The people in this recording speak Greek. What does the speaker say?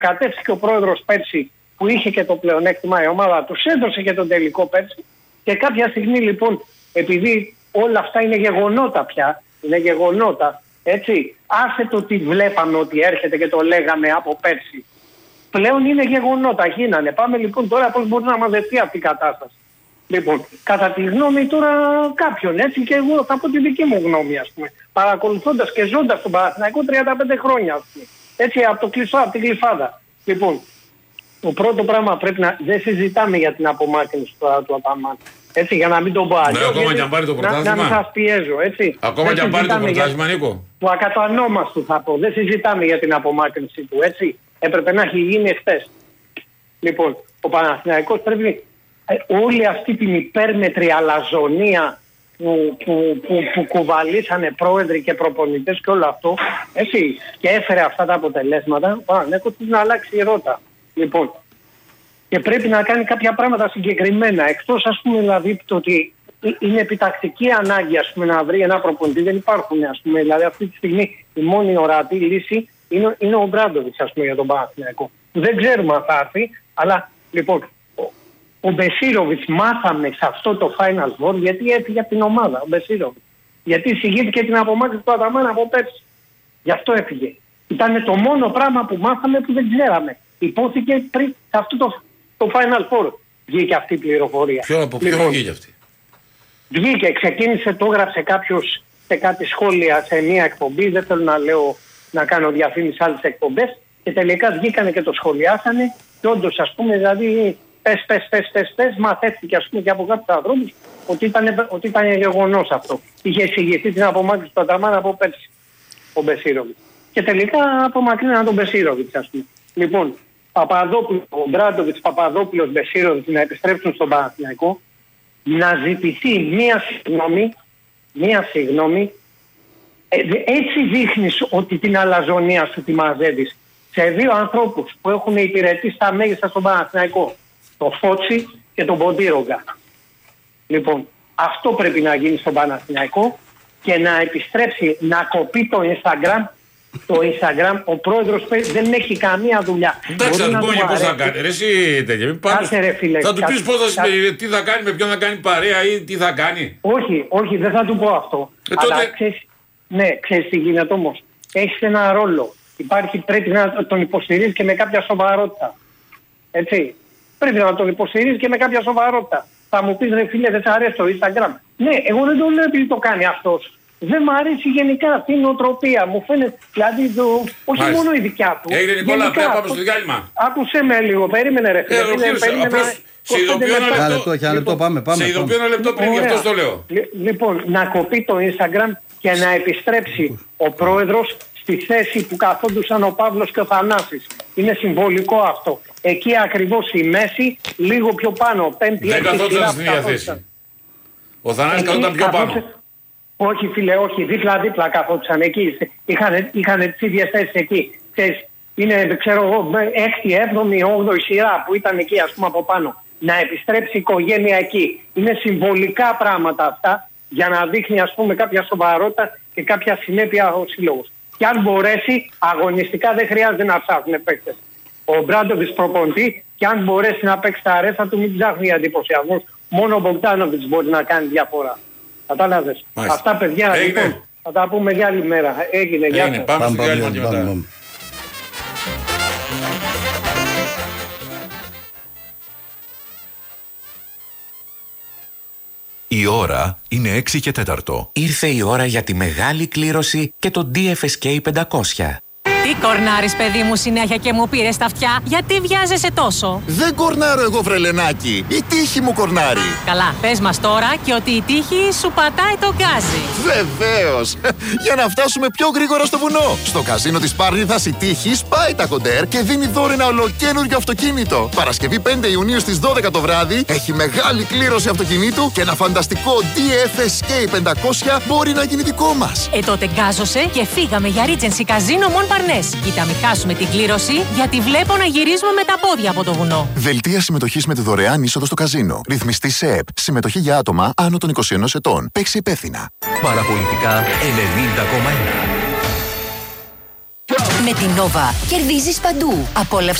κατέφυγε και ο πρόεδρος πέρσι που είχε και το πλεονέκτημα η ομάδα του, έδωσε και τον τελικό πέρσι. Και κάποια στιγμή λοιπόν, επειδή όλα αυτά είναι γεγονότα πια, είναι γεγονότα, έτσι, άσε το ότι βλέπαμε ότι έρχεται και το λέγαμε από πέρσι. Πλέον είναι γεγονότα, γίνανε. Πάμε λοιπόν τώρα πώς μπορεί να μαζευτεί αυτή η κατάσταση. Λοιπόν, κατά τη γνώμη τώρα κάποιον, έτσι, και εγώ θα πω τη δική μου γνώμη, ας πούμε, παρακολουθώντας και ζώντας τον Παναθηναϊκό 35 χρόνια, ας πούμε, έτσι, από το κλειστό, από την Γλυφάδα. Λοιπόν, το πρώτο πράγμα πρέπει να, δεν συζητάμε για την απομάκρυνση τώρα του Αταμάν. Έτσι, για να μην τον πω αλλιώς. Ακόμα και αν πάρει το πρωτάθλημα. Να μην σας πιέζω, έτσι. Ακόμα και αν πάρει το πρωτάθλημα, Νίκο. Το ακατανόμαστο θα πω. Δεν συζητάμε για την απομάκρυνση του, έτσι. Έπρεπε να έχει γίνει χθες. Λοιπόν, ο Παναθηναϊκός πρέπει όλη αυτή την υπέρμετρη αλαζονία που κουβαλήσανε πρόεδροι και προπονητές και όλο αυτό, έτσι, και έφερε αυτά τα αποτελέσματα, ο Παναθηναϊκός πρέπει να αλλάξει η ρότα. Λοιπόν, και πρέπει να κάνει κάποια πράγματα συγκεκριμένα. Εκτός, ας πούμε, δηλαδή, το ότι είναι επιτακτική ανάγκη, ας πούμε, να βρει ένα προπονητή. Δεν υπάρχουν, ας πούμε, δηλαδή αυτή τη στιγμή η μόνη ορατή λύση είναι ο Μπράντοβιτς, ας πούμε, για τον Παναθηναϊκό. Δεν ξέρουμε αν θα έρθει, αλλά λοιπόν, ο Μπεσίροβιτς μάθαμε σε αυτό το Final Four γιατί έφυγε από την ομάδα, ο Μπεσίροβιτς. Γιατί εισηγήθηκε την απομάκρυνση του Αταμάν από πέρσι. Γι' αυτό έφυγε. Ήταν το μόνο πράγμα που μάθαμε που δεν ξέραμε. Υπόθηκε πριν σε αυτό το Final Four. Βγήκε αυτή η πληροφορία. Από ποιον βγήκε αυτή? Βγήκε, ξεκίνησε, το έγραψε κάποιος σε κάτι σχόλια σε μια εκπομπή. Δεν θέλω να λέω, να κάνω διαφήμιση σε άλλες εκπομπές. Και τελικά βγήκανε και το σχολιάσανε. Και όντως, ας πούμε, δηλαδή, πες, μαθαίθηκε, ας πούμε, και από κάποιους ανθρώπους ότι ήταν γεγονός αυτό. Είχε εισηγηθεί την απομάκρυνση του Αταμάν από πέρσι ο Μπεσίροβιτς. Και τελικά απομακρύναν τον Μπεσίροβιτς, ας πούμε. Λοιπόν, ο Μπράντοβιτς, Παπαδόπουλος, Μπεσίροβιτς να επιστρέψουν στον Παναθηναϊκό, να ζητηθεί μία συγγνώμη, έτσι δείχνεις ότι την αλαζονία σου τη μαζεύεις σε δύο ανθρώπους που έχουν υπηρετήσει στα μέγιστα στον Παναθηναϊκό, το Φώτσι και τον Ποντήρογκα. Λοιπόν, αυτό πρέπει να γίνει στον Παναθηναϊκό και να επιστρέψει, να κοπεί το Instagram. Το Instagram, ο πρόεδρος δεν έχει καμία δουλειά. Εντάξει, θα του πούμε και πώς θα κάνει. Ρε εσύ, τέτοια. Θα του πεις πώς θα συμπεριφέρει, τι θα κάνει, με ποιον θα κάνει παρέα ή τι θα κάνει. Όχι, δεν θα του πω αυτό. Αλλά ξέρεις τι γίνεται όμως. Έχεις ένα ρόλο. Πρέπει να τον υποστηρίζει και με κάποια σοβαρότητα. Έτσι. Πρέπει να τον υποστηρίζει και με κάποια σοβαρότητα. Θα μου πεις, ρε φίλε, δεν σ' αρέσει το Instagram. Ναι, εγώ δεν το λέω επειδή το κάνει αυτός. Δεν μου αρέσει γενικά αυτή η νοοτροπία. Μου φαίνεται, δηλαδή, όχι μόνο η δικιά του. Έγινε, Νικόλα, πρέπει να πάμε στο διάλειμμα. Άκουσε με λίγο, περίμενε ρε φίλε. Σε ειδοποιώ ένα λεπτό. Πάμε. Σε ειδοποιώ ένα λεπτό πριν, γι' αυτό το λέω. Λοιπόν, να κοπεί το Instagram και να επιστρέψει ο πρόεδρος στη θέση που καθόντουσαν ο Παύλος και ο Θανάσης. Είναι συμβολικό αυτό. Εκεί ακριβώς η μέση, λίγο πιο πάνω. Δεν καθόντουσαν στην ίδια θέση. Ο Θανάσης καθόταν πιο πάνω. Όχι φίλε, όχι. Δίπλα καθόντουσαν εκεί. Είχαν τις ίδιες θέσεις εκεί. Είναι, ξέρω εγώ, 6η, 7η, 8η σειρά που ήταν εκεί, ας πούμε, από πάνω. Να επιστρέψει η οικογένεια εκεί. Είναι συμβολικά πράγματα αυτά για να δείχνει, ας πούμε, κάποια σοβαρότητα και κάποια συνέπεια ο σύλλογος. Και αν μπορέσει, αγωνιστικά δεν χρειάζεται να ψάχνουν παίκτες. Ο Μπράντοβιτς προπονητή, και αν μπορέσει να παίξει τα αρέστα του, μην ψάχνει για εντυπωσιασμούς. Μόνο ο Μπογκδάνοβιτς μπορεί να κάνει διαφορά. Κατάλαβες. Αυτά, παιδιά, λοιπόν, θα τα πούμε για άλλη μέρα. Έγινε. Γεια σας. Πάμε στο διάλειμμα και μετά. Η ώρα είναι 6 και 4. Ήρθε η ώρα για τη μεγάλη κλήρωση και το DFSK 500. Τι κορνάρεις, παιδί μου, συνέχεια και μου πήρες τα αυτιά? Γιατί βιάζεσαι τόσο? Δεν κορνάρω εγώ, βρελενάκι. Η τύχη μου κορνάρει. Καλά, πες μας τώρα και ότι η τύχη σου πατάει το γκάζι. Βεβαίως. Για να φτάσουμε πιο γρήγορα στο βουνό. Στο καζίνο της Πάρνηθας η τύχη σπάει τα κοντέρ και δίνει δώρο ένα ολοκαίνουργιο αυτοκίνητο. Παρασκευή 5 Ιουνίου στις 12 το βράδυ έχει μεγάλη κλήρωση αυτοκινήτου και ένα φανταστικό DFSK 500 μπορεί να γίνει δικό μας. Τότε γκάζωσε και φύγαμε για Regency Casino Mon Parnasse. Κοίτα, μην χάσουμε την κλήρωση, γιατί βλέπω να γυρίζουμε με τα πόδια από το βουνό. Δελτία συμμετοχής με τη δωρεάν είσοδο στο καζίνο. Ρυθμιστή σε ΕΠ. Συμμετοχή για άτομα άνω των 21 ετών. Παίξει υπεύθυνα. Παραπολιτικά 90,1. Με την Nova κερδίζεις παντού. Απόλαυσε